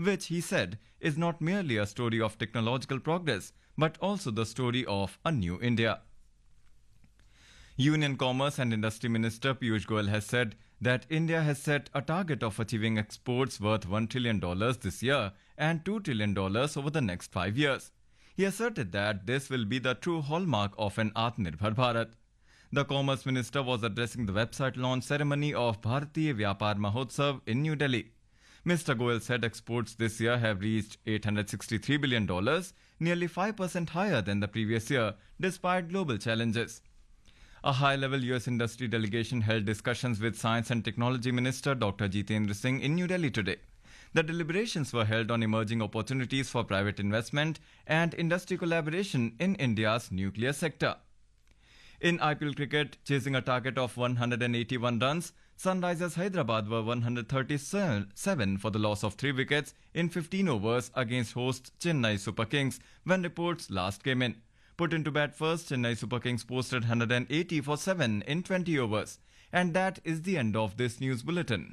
which he said is not merely a story of technological progress, but also the story of a new India. Union Commerce and Industry Minister Piyush Goyal has said that India has set a target of achieving exports worth $1 trillion this year and $2 trillion over the next 5 years. He asserted that this will be the true hallmark of an Atmanirbhar Bharat. The Commerce Minister was addressing the website launch ceremony of Bharatiya Vyapar Mahotsav in New Delhi. Mr. Goyal said exports this year have reached $863 billion, nearly 5% higher than the previous year, despite global challenges. A high-level US industry delegation held discussions with Science and Technology Minister Dr. Jitendra Singh in New Delhi today. The deliberations were held on emerging opportunities for private investment and industry collaboration in India's nuclear sector. In IPL cricket, chasing a target of 181 runs, Sunrisers Hyderabad were 137 for the loss of 3 wickets in 15 overs against host Chennai Super Kings when reports last came in. Put into bat first, Chennai Super Kings posted 180 for 7 in 20 overs. And that is the end of this news bulletin.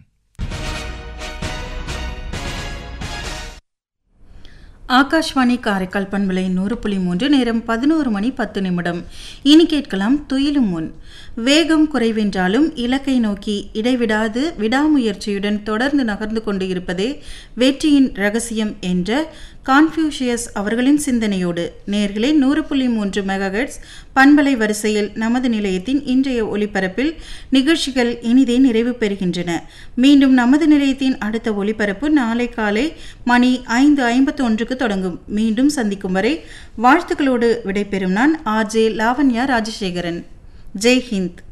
Akashvani Karaikal பண்பலை 100.3 நேரம் 11 மணி 10 நிமிடம். இனி கேட்கலாம் துயிலும் முன். வேகம் குறைவென்றாலும் இலக்கை நோக்கி இடைவிடாது விடாமுயற்சியுடன் தொடர்ந்து நகர்ந்து கொண்டு இருப்பதே வெற்றியின் ரகசியம் என்ற கான்ஃபியூஷியஸ் அவர்களின் சிந்தனையோடு நேயர்களே 100.3 மெகாஹெர்ட்ஸ் பண்பலை வரிசையில் நமது நிலையத்தின் இன்றைய ஒலிபரப்பில் நிகழ்ச்சிகள் இனிதே நிறைவு பெறுகின்றன. மீண்டும் நமது நிலையத்தின் அடுத்த ஒலிபரப்பு நாளை காலை மணி 5:51 தொடங்கும். மீண்டும் சந்திக்கும் வரை வாழ்த்துக்களோடு விடைபெறும் நான் ஆர்ஜே லாவண்யா ராஜசேகரன். ஜெய் ஹிந்த்.